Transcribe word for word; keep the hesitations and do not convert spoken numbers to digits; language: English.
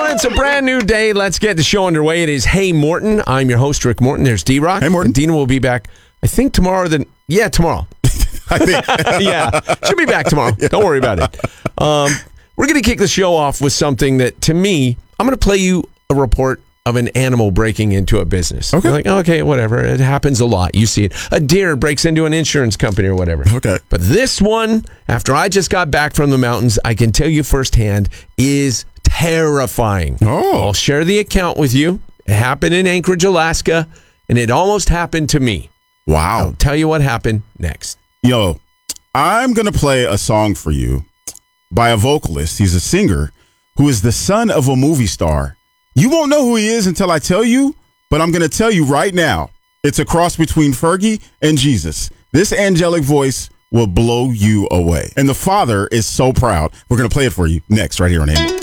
on, it's a brand new day. Let's get the show underway. It is Hey Morton. I'm your host, Rick Morton. There's D-Rock. Hey, Morton. And Dina will be back, I think, tomorrow. Then Yeah, tomorrow. I think. yeah, she'll be back tomorrow. Yeah. Don't worry about it. Um, we're going to kick the show off with something that, to me, I'm going to play you a report of an animal breaking into a business. Okay. You're like, okay, whatever. It happens a lot. You see it. A deer breaks into an insurance company or whatever. Okay. But this one, after I just got back from the mountains, I can tell you firsthand, is terrifying. Oh. I'll share the account with you. It happened in Anchorage, Alaska, and it almost happened to me. Wow. I'll tell you what happened next. Yo, I'm going to play a song for you by a vocalist. He's a singer who is the son of a movie star. You won't know who he is until I tell you, but I'm going to tell you right now. It's a cross between Fergie and Jesus. This angelic voice will blow you away. And the father is so proud. We're going to play it for you next right here on A M.